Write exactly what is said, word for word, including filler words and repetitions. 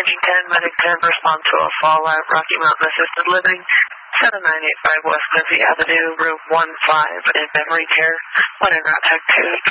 Engine ten, Medic ten, respond to a fall at Rocky Mountain Assisted Living, seven nine eight five West Quincy Avenue, room one five, in memory care. One in Route Tech two.